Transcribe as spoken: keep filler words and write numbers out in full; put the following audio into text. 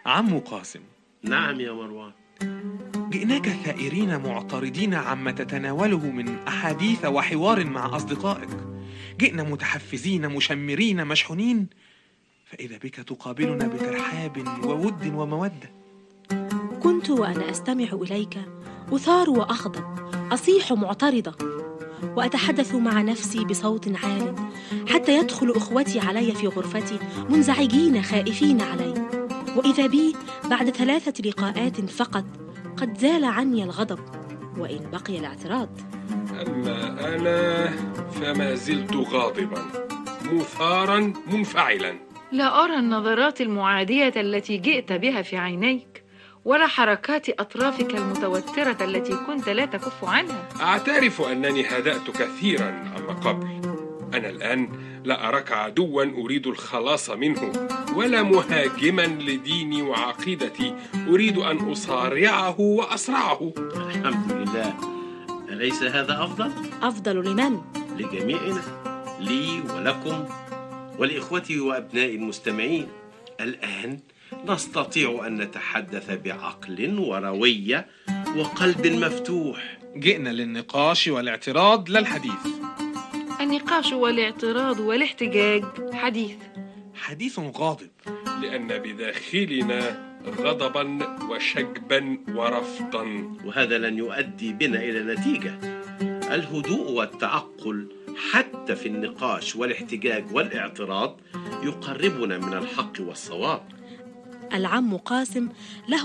عم قاسم. نعم يا مروان. جئناك ثائرين معترضين عما تتناوله من أحاديث وحوار مع أصدقائك. جئنا متحفزين مشمرين مشحونين، فإذا بك تقابلنا بترحاب وود ومودة. كنت وأنا أستمع إليك أثار وأغضب، أصيح معترضة، وأتحدث مع نفسي بصوت عال، حتى يدخل أخوتي علي في غرفتي منزعجين خائفين علي، وإذا بي بعد ثلاثة لقاءات فقط قد زال عني الغضب، وإن بقي الاعتراض. أما أنا فما زلت غاضبا مثارا منفعلا. لا أرى النظرات المعادية التي جئت بها في عينيك، ولا حركات أطرافك المتوترة التي كنت لا تكف عنها. أعترف أنني هدأت كثيرا عما قبل. أنا الآن لا أراك عدوا أريد الخلاص منه، ولا مهاجما لديني وعقيدتي أريد أن أصارعه وأصرعه. الحمد لله. أليس هذا أفضل؟ أفضل لمن؟ لجميعنا، لي ولكم ولإخوتي وأبناء المستمعين. الآن نستطيع أن نتحدث بعقل وروية وقلب مفتوح. جئنا للنقاش والاعتراض لا الحديث. النقاش والاعتراض والاحتجاج حديث حديث غاضب، لأن بداخلنا غضبا وشجبا ورفضا، وهذا لن يؤدي بنا إلى نتيجة. الهدوء والتعقل حتى في النقاش والاحتجاج والاعتراض يقربنا من الحق والصواب. العم قاسم له